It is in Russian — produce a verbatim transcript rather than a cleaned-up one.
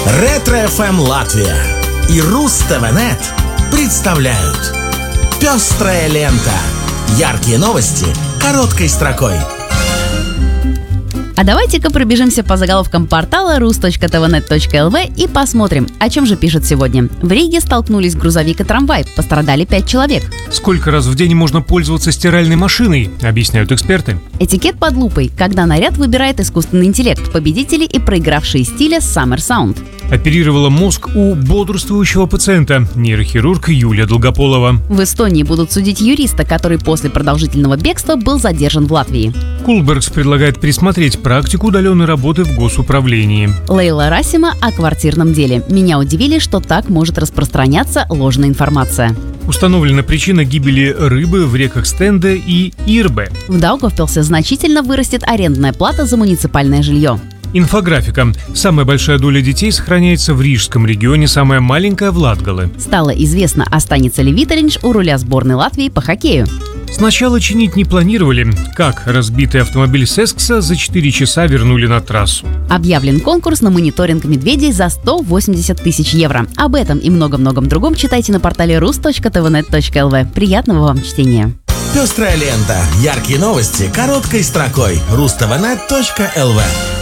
Ретро-эф эм Латвия и Руз-ТВ.нет представляют «Пестрая лента». Яркие новости короткой строкой. А давайте-ка пробежимся по заголовкам портала рус точка тэ вэ нет точка эл ви и посмотрим, о чем же пишут сегодня. В Риге столкнулись грузовик и трамвай, пострадали пять человек. Сколько раз в день можно пользоваться стиральной машиной, объясняют эксперты. Этикет под лупой, когда наряд выбирает искусственный интеллект, победители и проигравшие стиля Summer Sound. Оперировала мозг у бодрствующего пациента, нейрохирург Юлия Долгополова. В Эстонии будут судить юриста, который после продолжительного бегства был задержан в Латвии. Кулбергс предлагает пересмотреть практику удаленной работы в госуправлении. Лейла Расима о квартирном деле. Меня удивили, что так может распространяться ложная информация. Установлена причина гибели рыбы в реках Стенде и Ирбе. В Даугавпилсе значительно вырастет арендная плата за муниципальное жилье. Инфографика. Самая большая доля детей сохраняется в Рижском регионе, самая маленькая в Латгале. Стало известно, останется ли Витеринч у руля сборной Латвии по хоккею. Сначала чинить не планировали. Как разбитый автомобиль Сескса за четыре часа вернули на трассу. Объявлен конкурс на мониторинг медведей за сто восемьдесят тысяч евро. Об этом и много-многом другом читайте на портале рус точка тэ вэ нет точка эл ви. Приятного вам чтения. «Пестрая лента». Яркие новости короткой строкой. руз точка тэ вэ нет точка эл ви.